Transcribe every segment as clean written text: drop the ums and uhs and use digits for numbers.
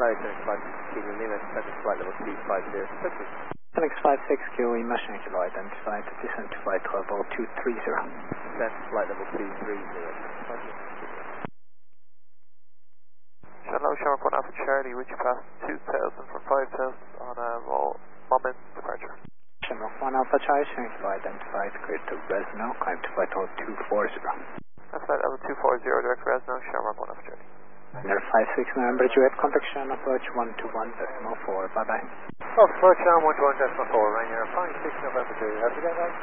Larry, Phoenix 5 Kilo Lima, expected flight level speed 50. Phoenix 56 QE mission kilo identified, descent to flight level 230. Descent to flight level 230. Hello, Sharp 1 Alpha Charlie, would you pass 2000 for 5000 on a moment departure? Shamrock 1 Alpha Charlie, mission kilo identified, cleared to Resno, climb to flight level 240. That's flight level 240, direct Resno, Shamrock 1 Alpha Charlie. Number 56 November, Juliet, contact Shan approach 121.4, bye-bye. Oh, approach Shan 121.4, Rainier, 56 November, Juliet, have you got that?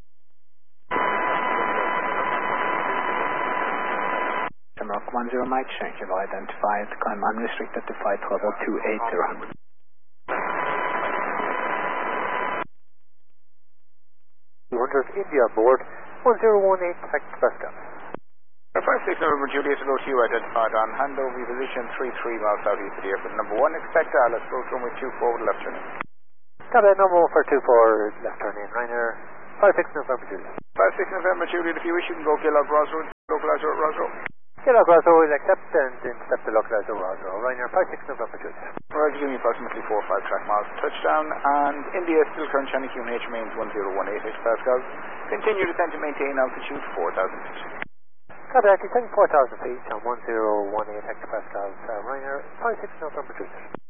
Shamrock 10 Mike, shank kilo identified, climb unrestricted to flight level 280. Hunters India board 1018 taxi Pascal. 56 November Juliet to go to you identified on handover position 33 miles southeast of the airport. Number 1 expect Alice, approach runway 24 with left turn in. Got a number 1 for 24 left turn in, Rainier, 56 November Juliet. 56 November Juliet, if you wish you can go Gillog Rosrow, localizer at Rosrow. Gillog Rosrow will accept and intercept the localizer Rosrow, Rainier, 56 November Juliet. Roger, give me approximately 4 or 5 track miles to touchdown, and India still current Chinese QNH remains 1018 hectopascals. Continue descent to maintain altitude 4,000 feet. Copy that, descending 4,000 feet on 1018 hectopascals, Rainier, 56 November Juliet.